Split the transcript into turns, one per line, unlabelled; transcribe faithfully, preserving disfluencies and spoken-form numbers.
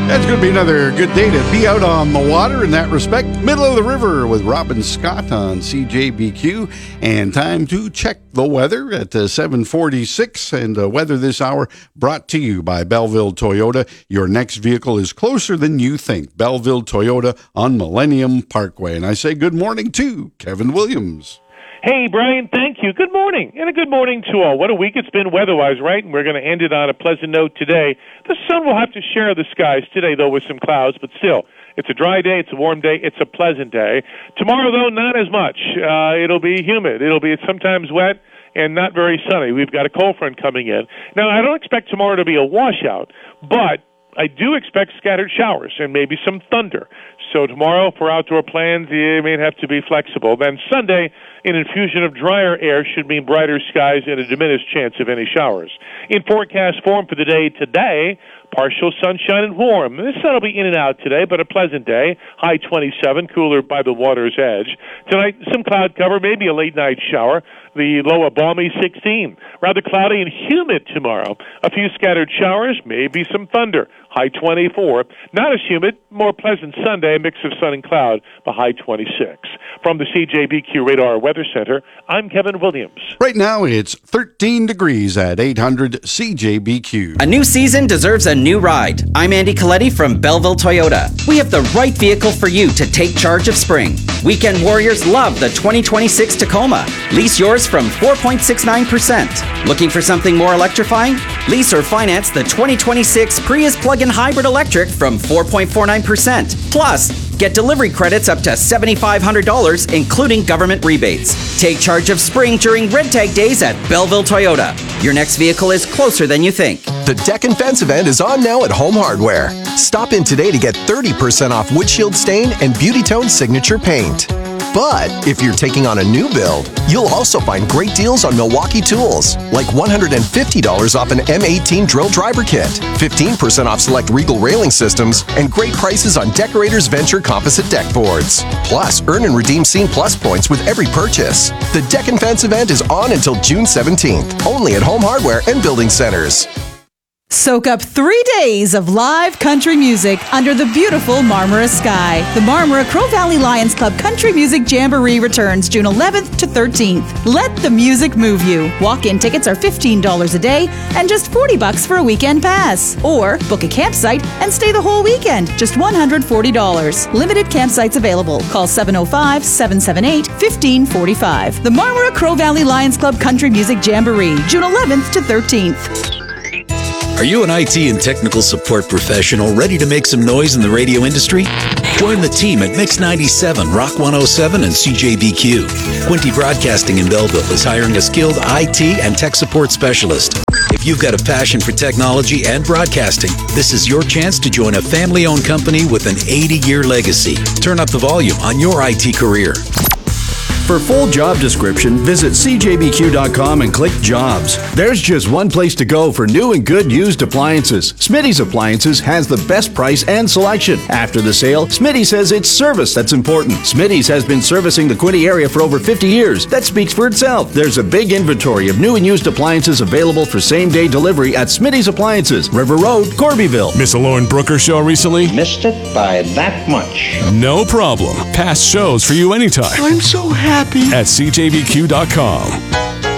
That's going to be another good day to be out on the water in that respect. Middle of the river with Robin Scott on C J B Q. And time to check the weather at uh, seven forty-six. And uh, weather this hour brought to you by Belleville Toyota. Your next vehicle is closer than you think. Belleville Toyota on Millennium Parkway. And I say good morning to Kevin Williams.
Hey, Brian, thank you. Good morning, and a good morning to all. What a week it's been weather-wise, right? And we're going to end it on a pleasant note today. The sun will have to share the skies today, though, with some clouds, but still, it's a dry day, it's a warm day, it's a pleasant day. Tomorrow, though, not as much. Uh, it'll be humid. It'll be sometimes wet and not very sunny. We've got a cold front coming in. Now, I don't expect tomorrow to be a washout, but I do expect scattered showers and maybe some thunder. So tomorrow, for outdoor plans, you may have to be flexible. Then Sunday, an infusion of drier air should mean brighter skies and a diminished chance of any showers. In forecast form for the day today, partial sunshine and warm. The sun will be in and out today, but a pleasant day. High twenty-seven, cooler by the water's edge. Tonight, some cloud cover, maybe a late night shower. The low a balmy sixteen. Rather cloudy and humid tomorrow. A few scattered showers, maybe some thunder. High twenty-four. Not as humid, more pleasant Sunday, a mix of sun and cloud, the high twenty-six. From the C J B Q Radar Weather Center, I'm Kevin Williams.
Right now, it's thirteen degrees at eight hundred C J B Q.
A new season deserves a new ride. I'm Andy Coletti from Belleville Toyota. We have the right vehicle for you to take charge of spring. Weekend warriors love the twenty twenty-six Tacoma. Lease yours from four point six nine percent. Looking for something more electrifying? Lease or finance the twenty twenty-six Prius plug-in hybrid electric from four point four nine percent. Plus, get delivery credits up to seven thousand five hundred dollars, including government rebates. Take charge of spring during Red Tag Days at Belleville Toyota. Your next vehicle is closer than you think.
The Deck and Fence event is on now at Home Hardware. Stop in today to get thirty percent off windshield stain and Beauty Tone signature paint. But if you're taking on a new build, you'll also find great deals on Milwaukee tools, like one hundred fifty dollars off an M eighteen drill driver kit, fifteen percent off select Regal railing systems, and great prices on Decorators Venture composite deck boards. Plus, earn and redeem Scene Plus points with every purchase. The Deck and Fence event is on until June seventeenth, only at Home Hardware and Building Centers.
Soak up three days of live country music under the beautiful Marmora sky. The Marmora Crow Valley Lions Club Country Music Jamboree returns June eleventh to thirteenth. Let the music move you. Walk-in tickets are fifteen dollars a day and just forty bucks for a weekend pass. Or book a campsite and stay the whole weekend, just one hundred forty dollars. Limited campsites available. Call seven oh five, seven seven eight, one five four five. The Marmora Crow Valley Lions Club Country Music Jamboree, June eleventh to thirteenth.
Are you an I T and technical support professional ready to make some noise in the radio industry? Join the team at Mix ninety-seven, Rock one oh seven, and C J B Q. Quinty Broadcasting in Belleville is hiring a skilled I T and tech support specialist. If you've got a passion for technology and broadcasting, this is your chance to join a family-owned company with an eighty-year legacy. Turn up the volume on your I T career.
For full job description, visit C J B Q dot com and click Jobs. There's just one place to go for new and good used appliances. Smitty's Appliances has the best price and selection. After the sale, Smitty says it's service that's important. Smitty's has been servicing the Quinty area for over fifty years. That speaks for itself. There's a big inventory of new and used appliances available for same-day delivery at Smitty's Appliances, River Road, Corbyville.
Miss a Lauren Brooker show recently?
Missed it by that much.
No problem. Past shows for you anytime.
I'm so happy.
At C J B Q dot com.